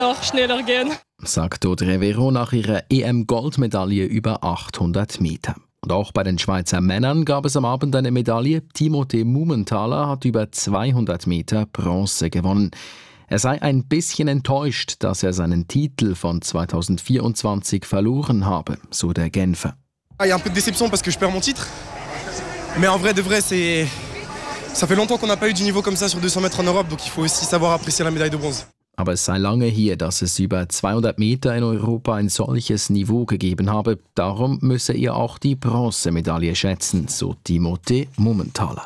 noch schneller gehen. Sagt Audrey Vero nach ihrer EM-Goldmedaille über 800 Meter. Und auch bei den Schweizer Männern gab es am Abend eine Medaille. Timothée Mumenthaler hat über 200 Meter Bronze gewonnen. Er sei ein bisschen enttäuscht, dass er seinen Titel von 2024 verloren habe, so der Genfer. Il y a un peu de déception parce que je perds mon titre. Mais en vrai de vrai, ça fait longtemps qu'on n'a pas eu du niveau comme ça sur 200 mètres en Europe, donc il faut aussi savoir apprécier la médaille de bronze. Aber es sei lange her, dass es über 200 Meter in Europa ein solches Niveau gegeben habe. Darum müsse er auch die Bronzemedaille schätzen, so Timothée Mumenthaler.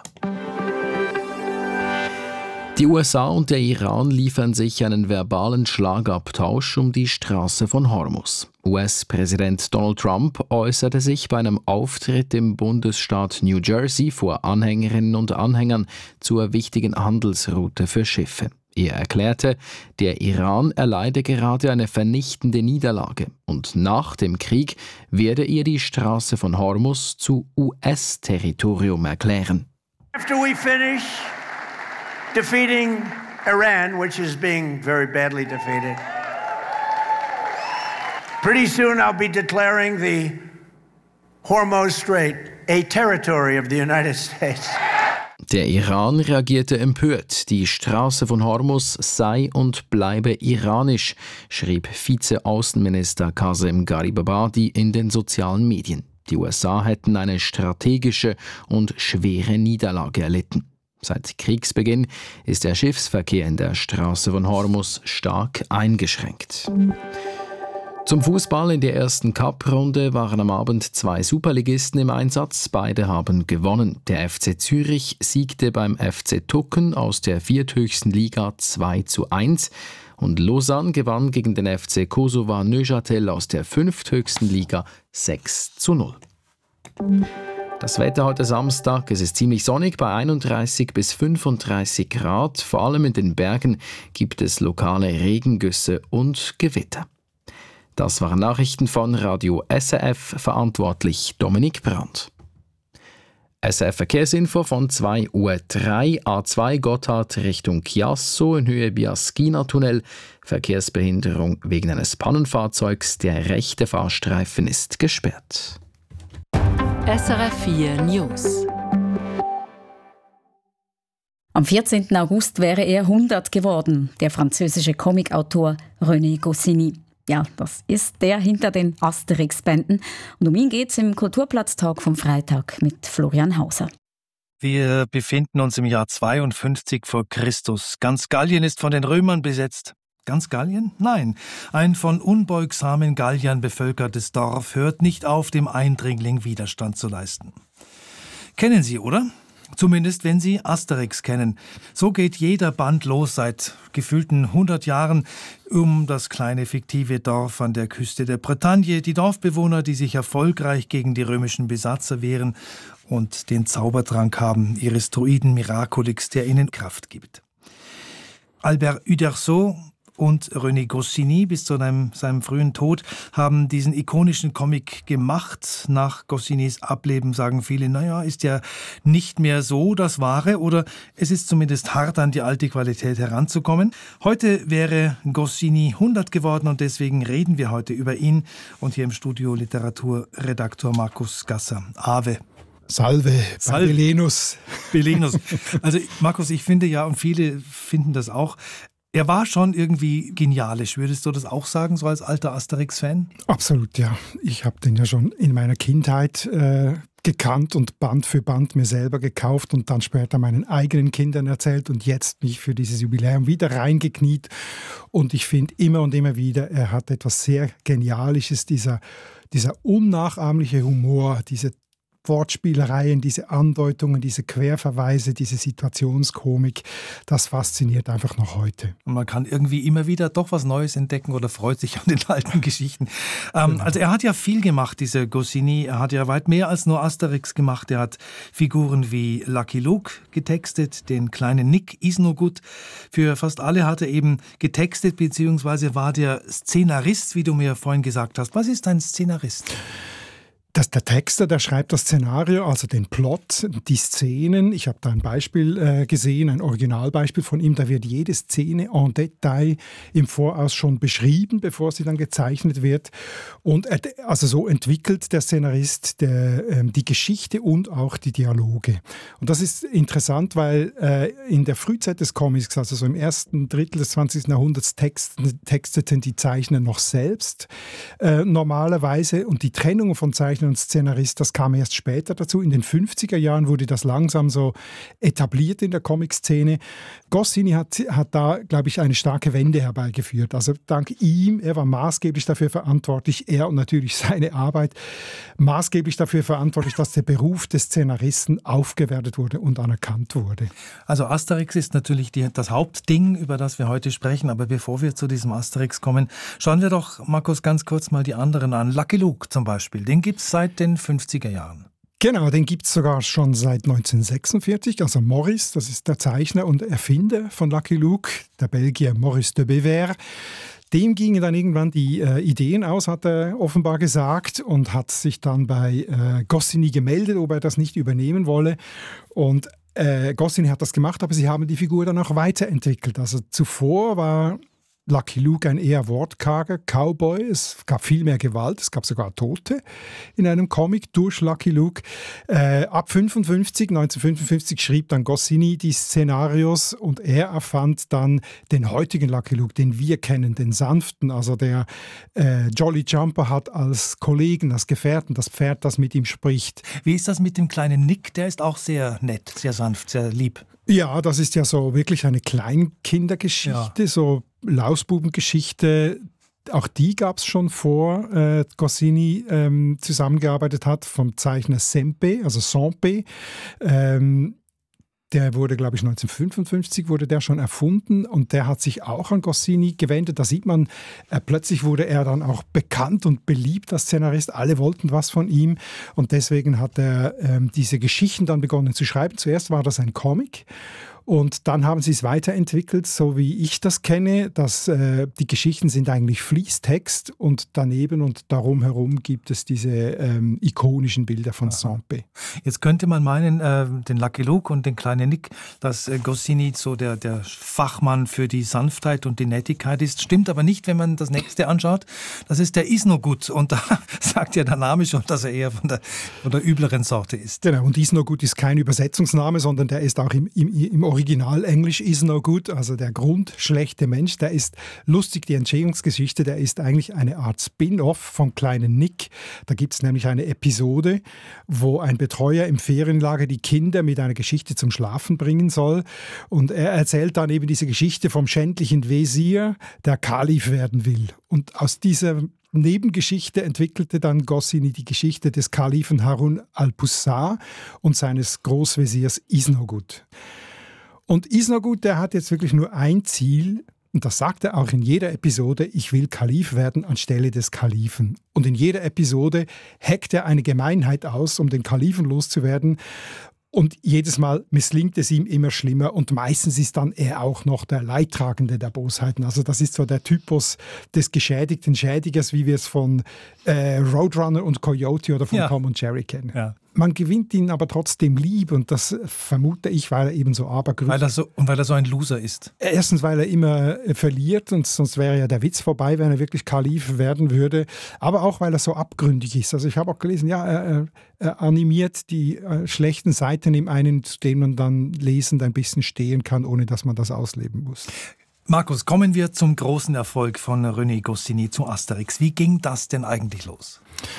Die USA und der Iran liefern sich einen verbalen Schlagabtausch um die Straße von Hormuz. US-Präsident Donald Trump äußerte sich bei einem Auftritt im Bundesstaat New Jersey vor Anhängerinnen und Anhängern zur wichtigen Handelsroute für Schiffe. Er erklärte, der Iran erleide gerade eine vernichtende Niederlage und nach dem Krieg werde er die Straße von Hormuz zu US-Territorium erklären. After we finish defeating Iran, which is being very badly defeated, pretty soon I'll be declaring the Hormuz Strait a territory of the United States. Der Iran reagierte empört. Die Straße von Hormuz sei und bleibe iranisch, schrieb Vize-Außenminister Qasem Gharibabadi in den sozialen Medien. Die USA hätten eine strategische und schwere Niederlage erlitten. Seit Kriegsbeginn ist der Schiffsverkehr in der Straße von Hormuz stark eingeschränkt. Zum Fußball in der ersten Cup-Runde waren am Abend 2 Superligisten im Einsatz. Beide haben gewonnen. Der FC Zürich siegte beim FC Tucken aus der vierthöchsten Liga 2:1 und Lausanne gewann gegen den FC Kosova Neuchâtel aus der fünfthöchsten Liga 6:0. Das Wetter heute Samstag, es ist ziemlich sonnig bei 31 bis 35 Grad. Vor allem in den Bergen gibt es lokale Regengüsse und Gewitter. Das waren Nachrichten von Radio SRF, verantwortlich Dominik Brandt. SRF Verkehrsinfo von 2:03 Uhr, A2 Gotthard Richtung Chiasso in Höhe Biaschina-Tunnel. Verkehrsbehinderung wegen eines Pannenfahrzeugs, der rechte Fahrstreifen ist gesperrt. SRF 4 News. Am 14. August wäre er 100 geworden, der französische Comicautor René Goscinny. Ja, das ist der hinter den Asterix-Bänden. Und um ihn geht es im Kulturplatztag vom Freitag mit Florian Hauser. Wir befinden uns im Jahr 52 vor Christus. Ganz Gallien ist von den Römern besetzt. Ganz Gallien? Nein. Ein von unbeugsamen Galliern bevölkertes Dorf hört nicht auf, dem Eindringling Widerstand zu leisten. Kennen Sie, oder? Zumindest wenn Sie Asterix kennen. So geht jeder Band los seit gefühlten 100 Jahren um das kleine fiktive Dorf an der Küste der Bretagne. Die Dorfbewohner, die sich erfolgreich gegen die römischen Besatzer wehren und den Zaubertrank haben ihres Druiden Miraculix, der ihnen Kraft gibt. Albert Uderzo und René Goscinny bis zu seinem frühen Tod haben diesen ikonischen Comic gemacht. Nach Goscinnys Ableben sagen viele, naja, ist ja nicht mehr so das Wahre oder es ist zumindest hart an die alte Qualität heranzukommen. Heute wäre Goscinny 100 geworden und deswegen reden wir heute über ihn und hier im Studio Literaturredaktor Markus Gasser. Ave. Salve, Belenus. Belenus. Also Markus, ich finde ja, und viele finden das auch, er war schon irgendwie genialisch. Würdest du das auch sagen, so als alter Asterix-Fan? Absolut, ja. Ich habe den ja schon in meiner Kindheit gekannt und Band für Band mir selber gekauft und dann später meinen eigenen Kindern erzählt und jetzt mich für dieses Jubiläum wieder reingekniet. Und ich finde immer und immer wieder, er hat etwas sehr Genialisches, dieser unnachahmliche Humor, diese Wortspielereien, diese Andeutungen, diese Querverweise, diese Situationskomik, das fasziniert einfach noch heute. Und man kann irgendwie immer wieder doch was Neues entdecken oder freut sich an den alten Geschichten. Genau. Also er hat ja viel gemacht, dieser Goscinny. Er hat ja weit mehr als nur Asterix gemacht. Er hat Figuren wie Lucky Luke getextet, den kleinen Nick Isnogut. Für fast alle hat er eben getextet, beziehungsweise war der Szenarist, wie du mir vorhin gesagt hast. Was ist ein Szenarist? Der Texter, der schreibt das Szenario, also den Plot, die Szenen. Ich habe da ein Beispiel gesehen, ein Originalbeispiel von ihm. Da wird jede Szene en Detail im Voraus schon beschrieben, bevor sie dann gezeichnet wird. Und also so entwickelt der Szenarist die Geschichte und auch die Dialoge. Und das ist interessant, weil in der Frühzeit des Comics, also so im ersten Drittel des 20. Jahrhunderts, texteten die Zeichner noch selbst normalerweise. Und die Trennung von Zeichner und Szenarist, das kam erst später dazu. In den 50er Jahren wurde das langsam so etabliert in der Comic-Szene. Goscinny hat da, glaube ich, eine starke Wende herbeigeführt. Also dank ihm, er war maßgeblich dafür verantwortlich, er und natürlich seine Arbeit, maßgeblich dafür verantwortlich, dass der Beruf des Szenaristen aufgewertet wurde und anerkannt wurde. Also Asterix ist natürlich das Hauptding, über das wir heute sprechen. Aber bevor wir zu diesem Asterix kommen, schauen wir doch, Markus, ganz kurz mal die anderen an. Lucky Luke zum Beispiel, den gibt es seit den 50er Jahren. Genau, den gibt es sogar schon seit 1946. Also Maurice, das ist der Zeichner und Erfinder von Lucky Luke, der Belgier Maurice de Bever. Dem gingen dann irgendwann die Ideen aus, hat er offenbar gesagt, und hat sich dann bei Goscinny gemeldet, ob er das nicht übernehmen wolle. Und Goscinny hat das gemacht, aber sie haben die Figur dann auch weiterentwickelt. Also zuvor war Lucky Luke ein eher wortkarger Cowboy. Es gab viel mehr Gewalt, es gab sogar Tote in einem Comic durch Lucky Luke. Ab 1955 schrieb dann Goscinny die Szenarios und er erfand dann den heutigen Lucky Luke, den wir kennen, den sanften. Also der Jolly Jumper hat als Kollegen, als Gefährten das Pferd, das mit ihm spricht. Wie ist das mit dem kleinen Nick? Der ist auch sehr nett, sehr sanft, sehr lieb. Ja, das ist ja so wirklich eine Kleinkindergeschichte, so Lausbubengeschichte. Auch die gab es schon vor Goscinny zusammengearbeitet hat, vom Zeichner Sempe, also Sempe. Der wurde, glaube ich, 1955 wurde der schon erfunden und der hat sich auch an Goscinny gewendet. Da sieht man, plötzlich wurde er dann auch bekannt und beliebt als Szenarist. Alle wollten was von ihm und deswegen hat er diese Geschichten dann begonnen zu schreiben. Zuerst war das ein Comic. Und dann haben sie es weiterentwickelt, so wie ich das kenne, dass die Geschichten sind eigentlich Fließtext und daneben und darum herum gibt es diese ikonischen Bilder von Sempe. Jetzt könnte man meinen, den Lucky Luke und den kleinen Nick, dass Goscinny so der Fachmann für die Sanftheit und die Nettigkeit ist. Stimmt aber nicht, wenn man das nächste anschaut. Das ist der Isnogut und da sagt ja der Name schon, dass er eher von der übleren Sorte ist. Genau, und Isnogut ist kein Übersetzungsname, sondern der ist auch im Original-Englisch is no good, also der grundschlechte Mensch, der ist lustig, die Entstehungsgeschichte, der ist eigentlich eine Art Spin-off vom kleinen Nick. Da gibt es nämlich eine Episode, wo ein Betreuer im Ferienlager die Kinder mit einer Geschichte zum Schlafen bringen soll und er erzählt dann eben diese Geschichte vom schändlichen Wesir, der Kalif werden will. Und aus dieser Nebengeschichte entwickelte dann Goscinny die Geschichte des Kalifen Harun al-Bussar und seines Großwesirs Isnogut. Und Isnogut, der hat jetzt wirklich nur ein Ziel, und das sagt er auch in jeder Episode, ich will Kalif werden anstelle des Kalifen. Und in jeder Episode heckt er eine Gemeinheit aus, um den Kalifen loszuwerden. Und jedes Mal misslingt es ihm immer schlimmer und meistens ist dann er auch noch der Leidtragende der Bosheiten. Also das ist so der Typus des geschädigten Schädigers, wie wir es von Roadrunner und Coyote oder von Tom und Jerry kennen. Ja. Man gewinnt ihn aber trotzdem lieb und das vermute ich, weil er eben so abergründig ist. Weil er so ein Loser ist. Erstens, weil er immer verliert und sonst wäre ja der Witz vorbei, wenn er wirklich Kalif werden würde. Aber auch, weil er so abgründig ist. Also ich habe auch gelesen, er animiert die schlechten Seiten im einen, zu denen man dann lesend ein bisschen stehen kann, ohne dass man das ausleben muss. Markus, kommen wir zum großen Erfolg von René Goscinny, zu Asterix. Wie ging das denn eigentlich los?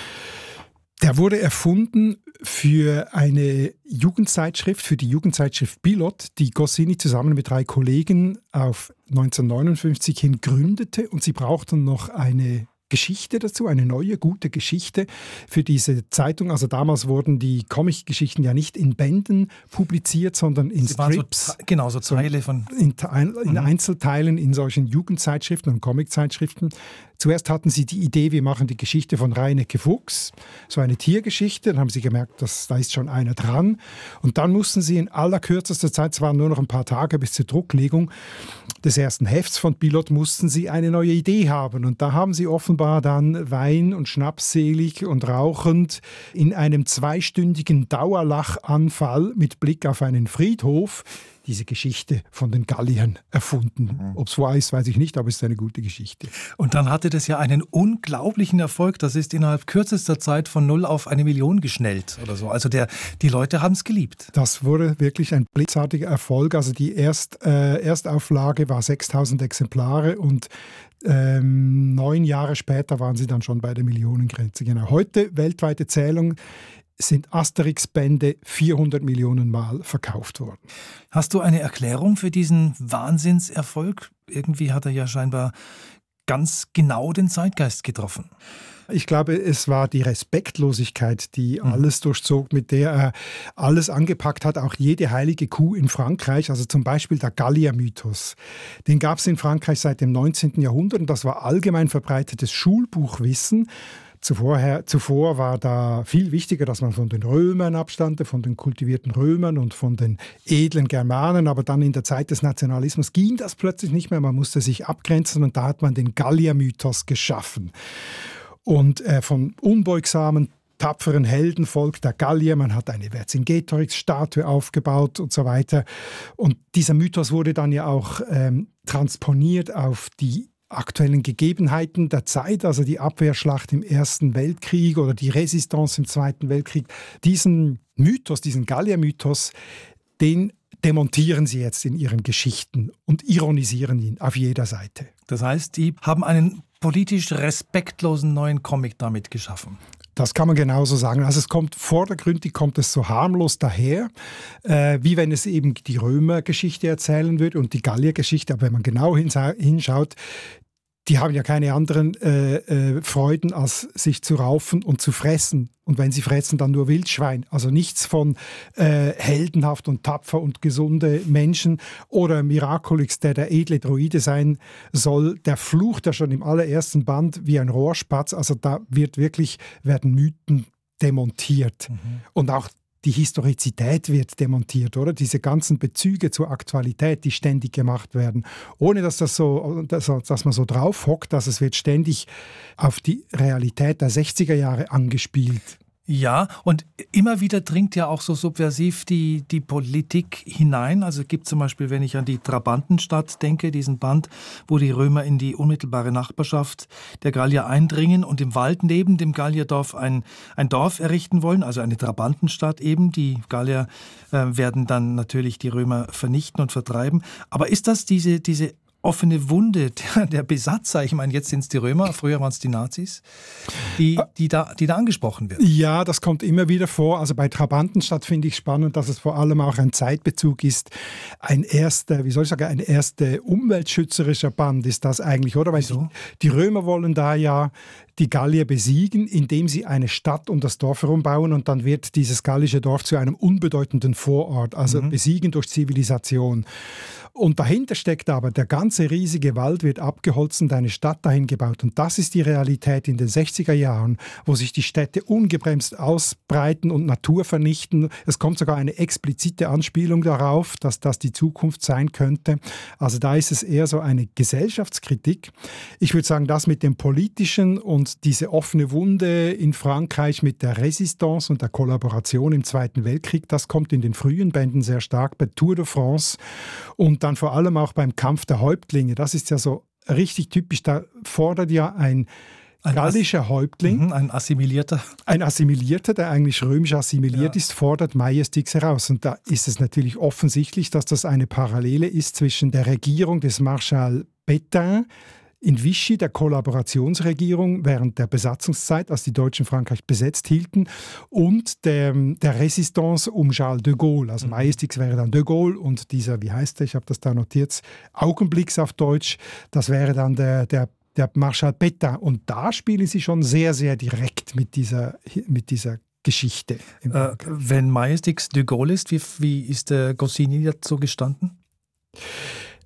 Der wurde erfunden für eine Jugendzeitschrift, für die Jugendzeitschrift Pilot, die Goscinny zusammen mit 3 Kollegen auf 1959 hin gründete. Und sie brauchten noch eine Geschichte dazu, eine neue, gute Geschichte für diese Zeitung. Also damals wurden die Comic-Geschichten ja nicht in Bänden publiziert, sondern in Strips. So Teile von... In Einzelteilen in solchen Jugendzeitschriften und Comiczeitschriften. Zuerst hatten sie die Idee, wir machen die Geschichte von Reineke Fuchs, so eine Tiergeschichte. Dann haben sie gemerkt, da ist schon einer dran. Und dann mussten sie in allerkürzester Zeit, es waren nur noch ein paar Tage bis zur Drucklegung des ersten Hefts von Pilot, mussten sie eine neue Idee haben. Und da haben sie offenbar dann Wein und schnapsselig und rauchend in einem 2-stündigen Dauerlachanfall mit Blick auf einen Friedhof diese Geschichte von den Galliern erfunden. Ob es wahr ist, weiß ich nicht, aber es ist eine gute Geschichte. Und dann hatte das ja einen unglaublichen Erfolg. Das ist innerhalb kürzester Zeit von 0 auf 1 Million geschnellt oder so. Also die Leute haben es geliebt. Das wurde wirklich ein blitzartiger Erfolg. Also die Erstauflage war 6.000 Exemplare und 9 Jahre später waren sie dann schon bei der Millionengrenze. Genau. Heute, weltweite Zählung, sind Asterix-Bände 400 Millionen Mal verkauft worden. Hast du eine Erklärung für diesen Wahnsinnserfolg? Irgendwie hat er ja scheinbar ganz genau den Zeitgeist getroffen. Ich glaube, es war die Respektlosigkeit, die alles durchzog, mit der er alles angepackt hat, auch jede heilige Kuh in Frankreich, also zum Beispiel der Gallier-Mythos. Den gab es in Frankreich seit dem 19. Jahrhundert und das war allgemein verbreitetes Schulbuchwissen. Zuvor war da viel wichtiger, dass man von den Römern abstammte, von den kultivierten Römern und von den edlen Germanen. Aber dann in der Zeit des Nationalismus ging das plötzlich nicht mehr. Man musste sich abgrenzen und da hat man den Gallier-Mythos geschaffen. Und vom unbeugsamen, tapferen Heldenvolk der Gallier, man hat eine Vercingetorix-Statue aufgebaut und so weiter. Und dieser Mythos wurde dann ja auch transponiert auf die aktuellen Gegebenheiten der Zeit, also die Abwehrschlacht im Ersten Weltkrieg oder die Resistance im Zweiten Weltkrieg. Diesen Mythos, diesen Gallier-Mythos, den demontieren sie jetzt in ihren Geschichten und ironisieren ihn auf jeder Seite. Das heißt, die haben einen politisch respektlosen neuen Comic damit geschaffen. Das kann man genauso sagen. Also es kommt vordergründig, kommt es so harmlos daher, wie wenn es eben die Römergeschichte erzählen würde und die Galliergeschichte. Aber wenn man genau hinschaut, die haben ja keine anderen Freuden, als sich zu raufen und zu fressen. Und wenn sie fressen, dann nur Wildschwein. Also nichts von heldenhaft und tapfer und gesunde Menschen. Oder Miraculix, der edle Druide sein soll. Der flucht ja schon im allerersten Band wie ein Rohrspatz. Also da werden Mythen demontiert. Und auch die Historizität wird demontiert, oder? Diese ganzen Bezüge zur Aktualität, die ständig gemacht werden, ohne dass man so drauf hockt, dass es wird ständig auf die Realität der 60er Jahre angespielt. Ja, und immer wieder dringt ja auch so subversiv die Politik hinein. Also es gibt zum Beispiel, wenn ich an die Trabantenstadt denke, diesen Band, wo die Römer in die unmittelbare Nachbarschaft der Gallier eindringen und im Wald neben dem Gallierdorf ein Dorf errichten wollen, also eine Trabantenstadt eben. Die Gallier werden dann natürlich die Römer vernichten und vertreiben. Aber ist das diese offene Wunde der Besatzer, ich meine, jetzt sind es die Römer, früher waren es die Nazis, die da angesprochen wird? Ja, das kommt immer wieder vor. Also bei Trabantenstadt finde ich spannend, dass es vor allem auch ein Zeitbezug ist. Ein erster umweltschützerischer Band ist das eigentlich, oder? Weil die Römer wollen da ja die Gallier besiegen, indem sie eine Stadt um das Dorf herum bauen und dann wird dieses gallische Dorf zu einem unbedeutenden Vorort, also besiegen durch Zivilisation. Und dahinter steckt aber, der ganze riesige Wald wird abgeholzt und eine Stadt dahin gebaut. Und das ist die Realität in den 60er Jahren, wo sich die Städte ungebremst ausbreiten und Natur vernichten. Es kommt sogar eine explizite Anspielung darauf, dass das die Zukunft sein könnte. Also da ist es eher so eine Gesellschaftskritik. Ich würde sagen, das mit dem Politischen und diese offene Wunde in Frankreich mit der Resistance und der Kollaboration im Zweiten Weltkrieg, das kommt in den frühen Bänden sehr stark, bei Tour de France und dann vor allem auch beim Kampf der Häuptlinge. Das ist ja so richtig typisch. Da fordert ja ein gallischer Häuptling, ein Assimilierter, der eigentlich römisch assimiliert ist, fordert Maiestix heraus. Und da ist es natürlich offensichtlich, dass das eine Parallele ist zwischen der Regierung des Marschall Pétain in Vichy, der Kollaborationsregierung während der Besatzungszeit, als die Deutschen Frankreich besetzt hielten, und der Resistance um Charles de Gaulle. Also Maiestix wäre dann de Gaulle und dieser, wie heißt der, ich habe das da notiert, Augenblicks auf Deutsch, das wäre dann der Marschall Pétain. Und da spielen sie schon sehr, sehr direkt mit dieser Geschichte. Wenn Maiestix de Gaulle ist, wie ist der Goscinny dazu gestanden?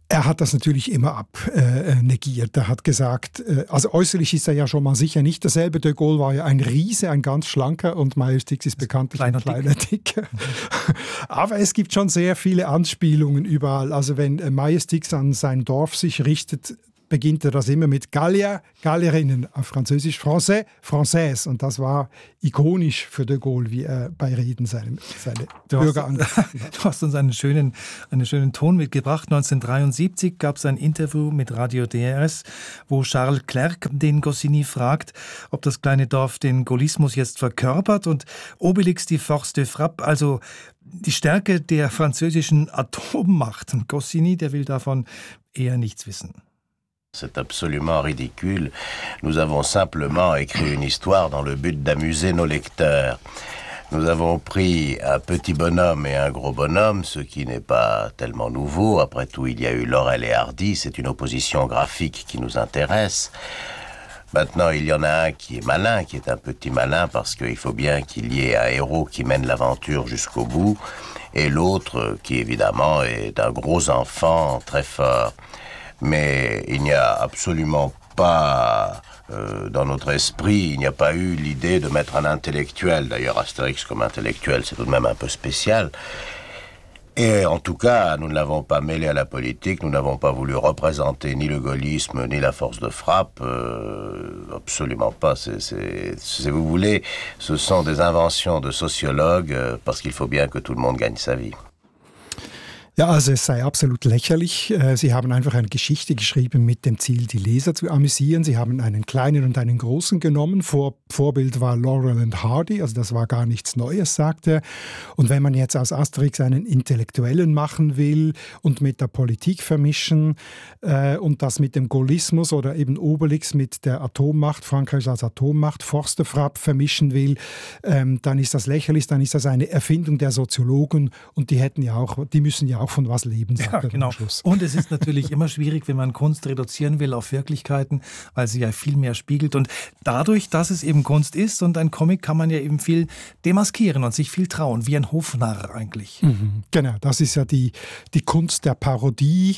Er hat das natürlich immer abnegiert. Er hat gesagt, also äußerlich ist er ja schon mal sicher nicht derselbe. De Gaulle war ja ein Riese, ein ganz schlanker, und Majestix ist bekanntlich ein kleiner Dicker. Aber es gibt schon sehr viele Anspielungen überall. Also wenn Majestix an sein Dorf sich richtet, beginnt er das immer mit Gallier, Gallierinnen, auf Französisch Français, Française. Und das war ikonisch für de Gaulle, wie er bei Reden seine Bürger angesprochen hat. Du hast uns einen schönen Ton mitgebracht. 1973 gab es ein Interview mit Radio DRS, wo Charles Clerc den Goscinny fragt, ob das kleine Dorf den Gaullismus jetzt verkörpert und Obelix die Force de Frappe, also die Stärke der französischen Atommacht. Und Goscinny, der will davon eher nichts wissen. C'est absolument ridicule. Nous avons simplement écrit une histoire dans le but d'amuser nos lecteurs. Nous avons pris un petit bonhomme et un gros bonhomme, ce qui n'est pas tellement nouveau. Après tout, il y a eu Laurel et Hardy, c'est une opposition graphique qui nous intéresse. Maintenant, il y en a un qui est malin, qui est un petit malin, parce qu'il faut bien qu'il y ait un héros qui mène l'aventure jusqu'au bout, et l'autre qui, évidemment, est un gros enfant très fort. Mais il n'y a absolument pas, dans notre esprit, il n'y a pas eu l'idée de mettre un intellectuel. D'ailleurs, Astérix comme intellectuel, c'est tout de même un peu spécial. Et en tout cas, nous ne l'avons pas mêlé à la politique, nous n'avons pas voulu représenter ni le gaullisme, ni la force de frappe, absolument pas. Si vous voulez, ce sont des inventions de sociologues, parce qu'il faut bien que tout le monde gagne sa vie. Ja, also es sei absolut lächerlich. Sie haben einfach eine Geschichte geschrieben mit dem Ziel, die Leser zu amüsieren. Sie haben einen kleinen und einen großen genommen. Vorbild war Laurel und Hardy, also das war gar nichts Neues, sagt er. Und wenn man jetzt aus Asterix einen Intellektuellen machen will und mit der Politik vermischen und das mit dem Gaullismus oder eben Obelix mit der Atommacht, Frankreich als Atommacht, Force de Frappe vermischen will, dann ist das lächerlich, dann ist das eine Erfindung der Soziologen und die müssen ja auch von was leben, sagt er genau. am Schluss. Und es ist natürlich immer schwierig, wenn man Kunst reduzieren will auf Wirklichkeiten, weil sie ja viel mehr spiegelt. Und dadurch, dass es eben Kunst ist und ein Comic, kann man ja eben viel demaskieren und sich viel trauen, wie ein Hofnarr eigentlich. Genau, das ist ja die Kunst der Parodie,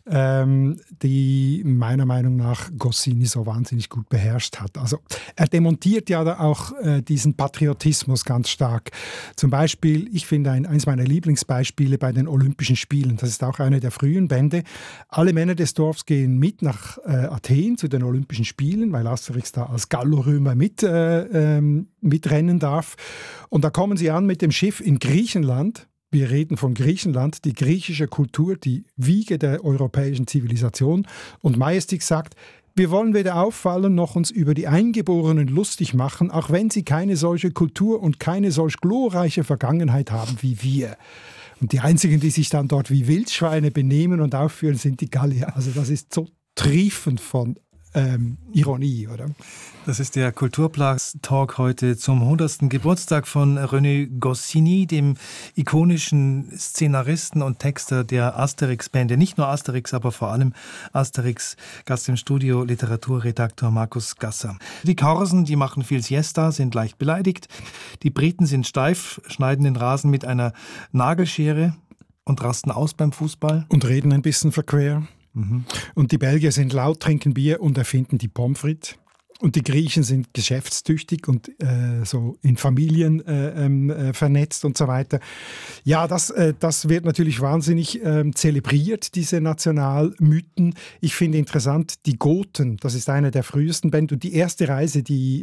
die meiner Meinung nach Goscinny so wahnsinnig gut beherrscht hat. Also er demontiert ja auch diesen Patriotismus ganz stark. Zum Beispiel, ich finde eines meiner Lieblingsbeispiele bei den Olympischen Spielen, das ist auch eine der frühen Bände. Alle Männer des Dorfs gehen mit nach Athen zu den Olympischen Spielen, weil Asterix da als Gallorömer mitrennen darf. Und da kommen sie an mit dem Schiff in Griechenland. Wir reden von Griechenland, die griechische Kultur, die Wiege der europäischen Zivilisation. Und Majestix sagt, wir wollen weder auffallen noch uns über die Eingeborenen lustig machen, auch wenn sie keine solche Kultur und keine solch glorreiche Vergangenheit haben wie wir. Und die einzigen, die sich dann dort wie Wildschweine benehmen und aufführen, sind die Gallier. Also das ist so triefend von Ironie, oder? Das ist der Kulturplatz-Talk heute zum 100. Geburtstag von René Goscinny, dem ikonischen Szenaristen und Texter der Asterix-Bände. Nicht nur Asterix, aber vor allem Asterix. Gast im Studio, Literaturredaktor Markus Gasser. Die Korsen, die machen viel Siesta, sind leicht beleidigt. Die Briten sind steif, schneiden den Rasen mit einer Nagelschere und rasten aus beim Fußball. Und reden ein bisschen verquer. Und die Belgier sind laut, trinken Bier und erfinden die Pommes frites. Und die Griechen sind geschäftstüchtig und so in Familien vernetzt und so weiter. Ja, das wird natürlich wahnsinnig zelebriert, diese Nationalmythen. Ich finde interessant, die Goten, das ist einer der frühesten Bände. Und die erste Reise,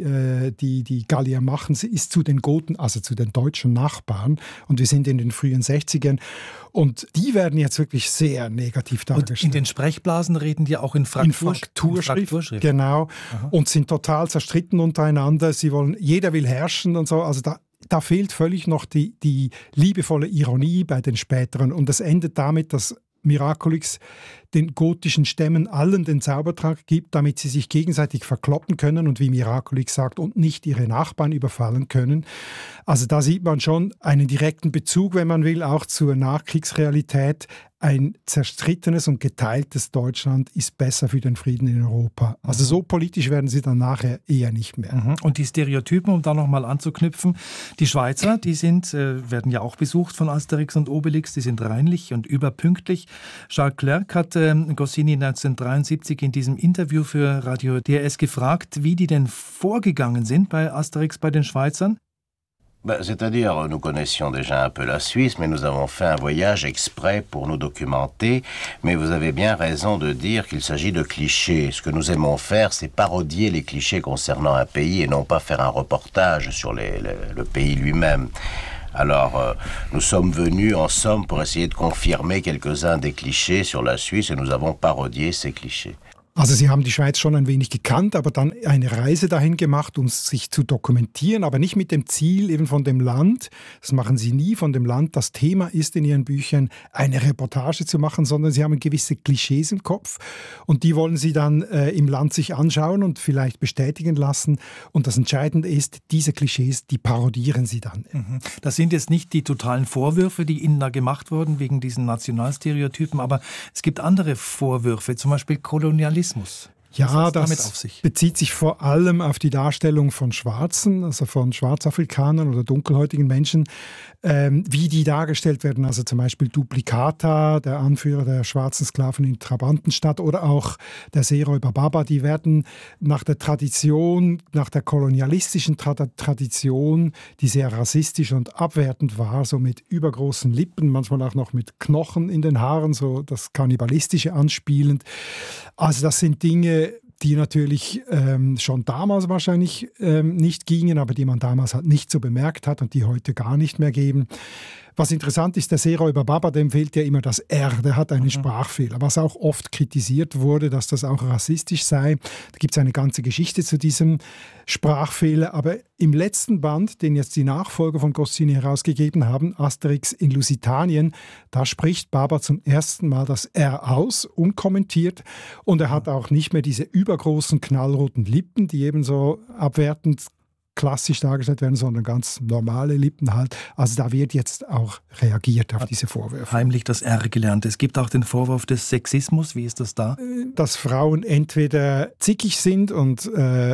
die Gallier machen, ist zu den Goten, also zu den deutschen Nachbarn. Und wir sind in den frühen 60ern. Und die werden jetzt wirklich sehr negativ dargestellt. Und in den Sprechblasen reden die auch in Frakturschrift. Genau. Aha. Und sind total zerstritten untereinander. Jeder will herrschen und so. Also da fehlt völlig noch die liebevolle Ironie bei den späteren. Und das endet damit, dass Miraculix den gotischen Stämmen allen den Zaubertrank gibt, damit sie sich gegenseitig verkloppen können und wie Miraculix sagt, und nicht ihre Nachbarn überfallen können. Also da sieht man schon einen direkten Bezug, wenn man will, auch zur Nachkriegsrealität. Ein zerstrittenes und geteiltes Deutschland ist besser für den Frieden in Europa. Also so politisch werden sie dann nachher eher nicht mehr. Und die Stereotypen, um da nochmal anzuknüpfen, die Schweizer, die werden ja auch besucht von Asterix und Obelix, die sind reinlich und überpünktlich. Charles Clerc hat Goscinny 1973 in diesem Interview für Radio DRS gefragt, wie die denn vorgegangen sind bei Asterix bei den Schweizern. C'est-à-dire, nous connaissions déjà un peu la Suisse, mais nous avons fait un voyage exprès pour nous documenter. Mais vous avez bien raison de dire qu'il s'agit de clichés. Ce que nous aimons faire, c'est parodier les clichés concernant un pays et non pas faire un reportage sur le pays lui-même. Alors, nous sommes venus, en somme, pour essayer de confirmer quelques-uns des clichés sur la Suisse et nous avons parodié ces clichés. Also Sie haben die Schweiz schon ein wenig gekannt, aber dann eine Reise dahin gemacht, um sich zu dokumentieren, aber nicht mit dem Ziel eben von dem Land, das machen Sie nie, von dem Land, das Thema ist in Ihren Büchern, eine Reportage zu machen, sondern Sie haben gewisse Klischees im Kopf und die wollen Sie dann im Land sich anschauen und vielleicht bestätigen lassen. Und das Entscheidende ist, diese Klischees, die parodieren Sie dann. Das sind jetzt nicht die totalen Vorwürfe, die Ihnen da gemacht wurden wegen diesen Nationalstereotypen, aber es gibt andere Vorwürfe, zum Beispiel Kolonialismus. Ja, das bezieht sich vor allem auf die Darstellung von Schwarzen, also von Schwarzafrikanern oder dunkelhäutigen Menschen, wie die dargestellt werden. Also zum Beispiel Duplicata, der Anführer der schwarzen Sklaven in Trabantenstadt, oder auch der Seeräuber Baba, die werden nach der Tradition, nach der kolonialistischen Tradition, die sehr rassistisch und abwertend war, so mit übergroßen Lippen, manchmal auch noch mit Knochen in den Haaren, so das Kannibalistische anspielend. Also das sind Dinge, die natürlich schon damals wahrscheinlich nicht gingen, aber die man damals halt nicht so bemerkt hat und die heute gar nicht mehr geben. Was interessant ist, der Seeräuber Baba, dem fehlt ja immer das R, der hat einen Sprachfehler, was auch oft kritisiert wurde, dass das auch rassistisch sei. Da gibt es eine ganze Geschichte zu diesem Sprachfehler, aber im letzten Band, den jetzt die Nachfolger von Goscinny herausgegeben haben, Asterix in Lusitanien, da spricht Baba zum ersten Mal das R aus, unkommentiert, und er hat auch nicht mehr diese übergroßen knallroten Lippen, die ebenso abwertend klassisch dargestellt werden, sondern ganz normale Lippen halt. Also da wird jetzt auch reagiert auf diese Vorwürfe. Heimlich das R gelernt. Es gibt auch den Vorwurf des Sexismus. Wie ist das da? Dass Frauen entweder zickig sind und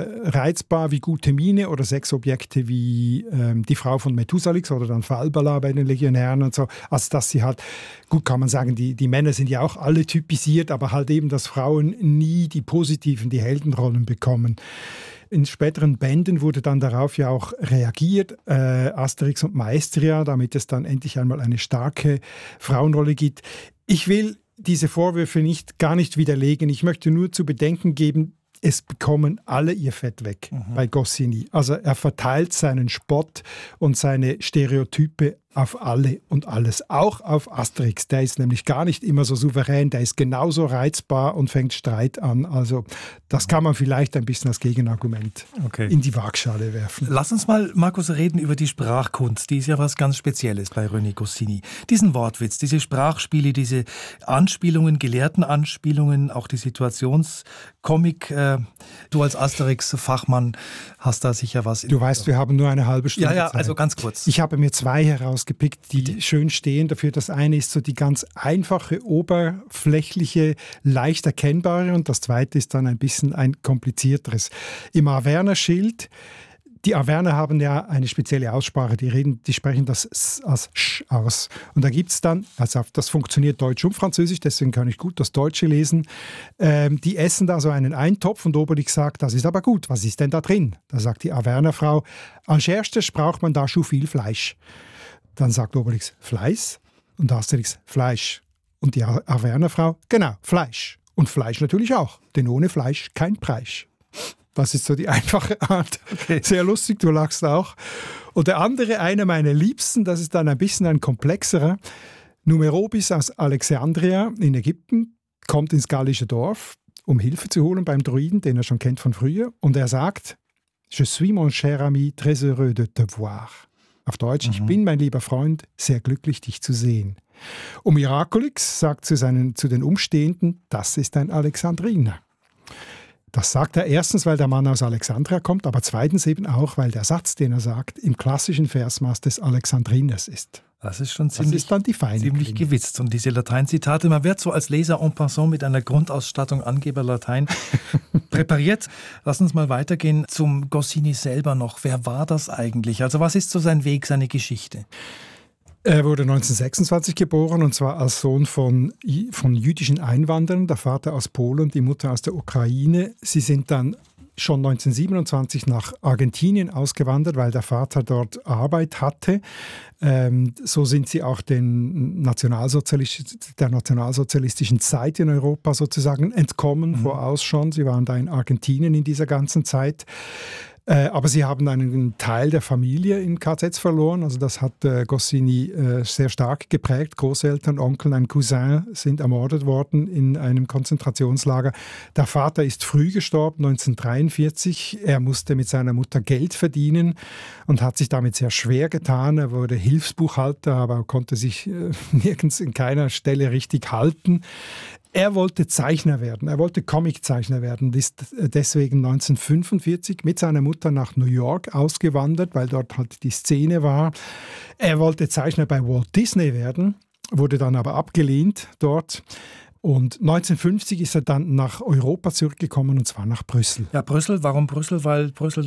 reizbar wie gute Mine oder Sexobjekte wie die Frau von Methusalix oder dann Falbala bei den Legionären und so. Also dass sie halt, gut kann man sagen, die Männer sind ja auch alle typisiert, aber halt eben, dass Frauen nie die positiven, die Heldenrollen bekommen. In späteren Bänden wurde dann darauf ja auch reagiert, Asterix und Maestria, damit es dann endlich einmal eine starke Frauenrolle gibt. Ich will diese Vorwürfe gar nicht widerlegen. Ich möchte nur zu bedenken geben, es bekommen alle ihr Fett weg bei Goscinny. Also er verteilt seinen Spott und seine Stereotype auf alle und alles, auch auf Asterix. Der ist nämlich gar nicht immer so souverän, der ist genauso reizbar und fängt Streit an. Also das kann man vielleicht ein bisschen als Gegenargument in die Waagschale werfen. Lass uns mal, Markus, reden über die Sprachkunst. Die ist ja was ganz Spezielles bei René Goscinny. Diesen Wortwitz, diese Sprachspiele, diese Anspielungen, gelehrten Anspielungen, auch die Situationskomik. Du als Asterix-Fachmann hast da sicher was. Du weißt, wir haben nur eine halbe Stunde Ja, Zeit. also ganz kurz. Ich habe mir 2 herausgepickt, die schön stehen dafür. Das eine ist so die ganz einfache, oberflächliche, leicht erkennbare, und das zweite ist dann ein bisschen ein komplizierteres. Im Averner-Schild, die Averner haben ja eine spezielle Aussprache, die sprechen das S als Sch aus. Und da gibt es dann, also das funktioniert Deutsch und Französisch, deswegen kann ich gut das Deutsche lesen, die essen da so einen Eintopf und Obelix sagt, das ist aber gut, was ist denn da drin? Da sagt die Averner-Frau, als erstes braucht man da schon viel Fleisch. Dann sagt Obelix, Fleiß? Und Asterix, Fleisch. Und die Averner-Frau, genau, Fleisch. Und Fleisch natürlich auch, denn ohne Fleisch kein Preis. Das ist so die einfache Art. Okay. Sehr lustig, du lachst auch. Und der andere, einer meiner Liebsten, das ist dann ein bisschen ein komplexerer. Numerobis aus Alexandria in Ägypten kommt ins gallische Dorf, um Hilfe zu holen beim Druiden, den er schon kennt von früher. Und er sagt, Je suis mon cher ami, très heureux de te voir. Auf Deutsch, ich bin, mein lieber Freund, sehr glücklich, dich zu sehen. Und Miraculix sagt zu den Umstehenden, das ist ein Alexandriner. Das sagt er erstens, weil der Mann aus Alexandria kommt, aber zweitens eben auch, weil der Satz, den er sagt, im klassischen Versmaß des Alexandriners ist. Das ist schon ziemlich ziemlich gewitzt. Und diese Lateinzitate, man wird so als Leser en passant mit einer Grundausstattung Angeber Latein präpariert. Lass uns mal weitergehen zum Goscinny selber noch. Wer war das eigentlich? Also was ist so sein Weg, seine Geschichte? Er wurde 1926 geboren, und zwar als Sohn von jüdischen Einwanderern, der Vater aus Polen, die Mutter aus der Ukraine. Sie sind dann schon 1927 nach Argentinien ausgewandert, weil der Vater dort Arbeit hatte. So sind sie auch der nationalsozialistischen Zeit in Europa sozusagen entkommen, voraus schon. Sie waren da in Argentinien in dieser ganzen Zeit. Aber sie haben einen Teil der Familie in KZs verloren. Also das hat Goscinny sehr stark geprägt. Großeltern, Onkel, ein Cousin sind ermordet worden in einem Konzentrationslager. Der Vater ist früh gestorben, 1943. Er musste mit seiner Mutter Geld verdienen und hat sich damit sehr schwer getan. Er wurde Hilfsbuchhalter, aber konnte sich nirgends in keiner Stelle richtig halten. Er wollte Zeichner werden, er wollte Comiczeichner werden, ist deswegen 1945 mit seiner Mutter nach New York ausgewandert, weil dort halt die Szene war. Er wollte Zeichner bei Walt Disney werden, wurde dann aber abgelehnt dort. Und 1950 ist er dann nach Europa zurückgekommen, und zwar nach Brüssel. Ja, Brüssel. Warum Brüssel? Weil Brüssel,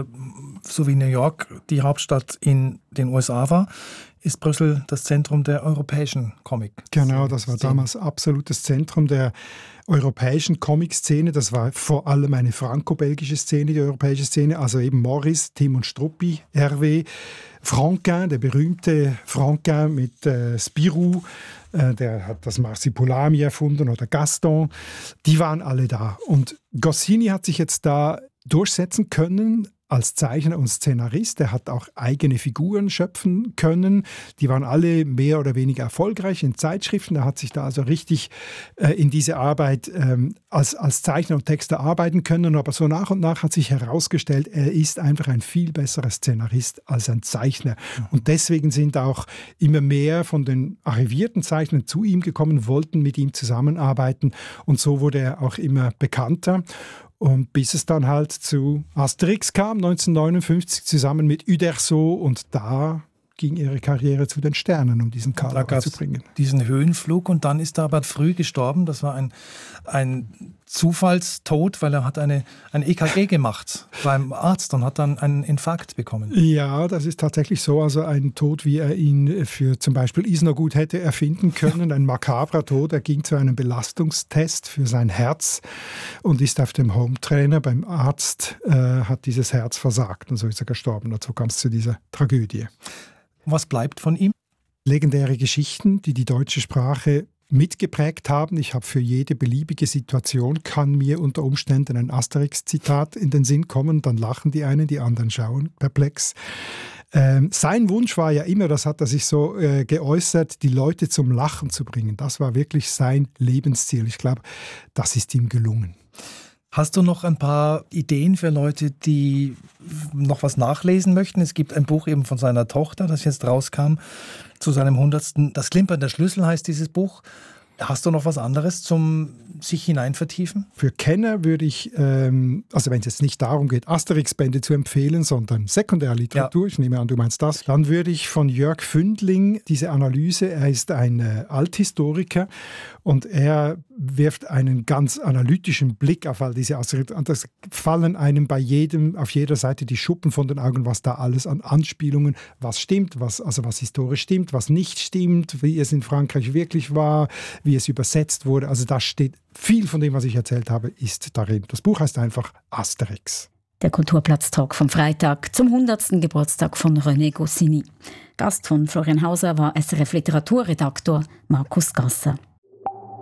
so wie New York die Hauptstadt in den USA war, ist Brüssel das Zentrum der europäischen Comic. Genau, das war damals absolutes Zentrum der europäischen Comic-Szene. Das war vor allem eine franco-belgische Szene, die europäische Szene. Also eben Maurice, Tim und Struppi, Hervé, Franquin, der berühmte Franquin mit Spirou, der hat das Marsipulami erfunden, oder Gaston. Die waren alle da. Und Goscinny hat sich jetzt da durchsetzen können als Zeichner und Szenarist. Er hat auch eigene Figuren schöpfen können. Die waren alle mehr oder weniger erfolgreich in Zeitschriften. Er hat sich da also richtig in diese Arbeit als Zeichner und Texter arbeiten können. Aber so nach und nach hat sich herausgestellt, er ist einfach ein viel besserer Szenarist als ein Zeichner. Und deswegen sind auch immer mehr von den arrivierten Zeichnern zu ihm gekommen, wollten mit ihm zusammenarbeiten. Und so wurde er auch immer bekannter. Und bis es dann halt zu Asterix kam, 1959, zusammen mit Uderzo. Und da ging ihre Karriere zu den Sternen, um diesen Kader zu bringen. Diesen Höhenflug, und dann ist er aber früh gestorben. Das war ein Zufallstod, weil er hat ein EKG gemacht beim Arzt und hat dann einen Infarkt bekommen. Ja, das ist tatsächlich so. Also ein Tod, wie er ihn für zum Beispiel Isnogut hätte erfinden können. Ein makabrer Tod. Er ging zu einem Belastungstest für sein Herz und ist auf dem Home-Trainer beim Arzt, hat dieses Herz versagt. Und so ist er gestorben. Und so kam es zu dieser Tragödie. Was bleibt von ihm? Legendäre Geschichten, die die deutsche Sprache mitgeprägt haben. Ich habe für jede beliebige Situation, kann mir unter Umständen ein Asterix-Zitat in den Sinn kommen. Dann lachen die einen, die anderen schauen perplex. Sein Wunsch war ja immer, das hat er sich so geäußert, die Leute zum Lachen zu bringen. Das war wirklich sein Lebensziel. Ich glaube, das ist ihm gelungen. Hast du noch ein paar Ideen für Leute, die noch was nachlesen möchten? Es gibt ein Buch eben von seiner Tochter, das jetzt rauskam, zu seinem 100. Das Klimpern der Schlüssel heißt dieses Buch. Hast du noch was anderes zum sich hineinvertiefen? Für Kenner würde ich, also wenn es jetzt nicht darum geht, Asterix-Bände zu empfehlen, sondern Sekundärliteratur, ich nehme an, du meinst das, dann würde ich von Jörg Fündling diese Analyse, er ist ein Althistoriker und er wirft einen ganz analytischen Blick auf all diese Asterix. Und das fallen einem auf jeder Seite die Schuppen von den Augen, was da alles an Anspielungen, was stimmt, was historisch stimmt, was nicht stimmt, wie es in Frankreich wirklich war, wie es übersetzt wurde. Also da steht viel von dem, was ich erzählt habe, ist darin. Das Buch heißt einfach Asterix. Der Kulturplatz-Talk vom Freitag zum 100. Geburtstag von René Goscinny. Gast von Florian Hauser war SRF-Literaturredaktor Markus Gasser.